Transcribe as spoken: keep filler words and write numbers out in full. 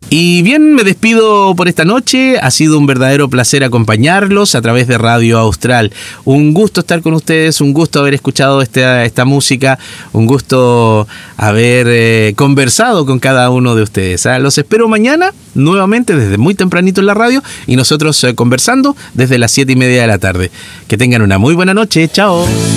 Y bien, me despido por esta noche. Ha sido un verdadero placer acompañarlos a través de Radio Austral. Un gusto estar con ustedes, un gusto haber escuchado esta, esta música, un gusto haber eh, conversado con cada uno de ustedes. ¿eh? Los espero mañana nuevamente desde muy tempranito en la radio y nosotros eh, conversando desde las siete y media de la tarde. Que tengan una muy buena noche. Chao.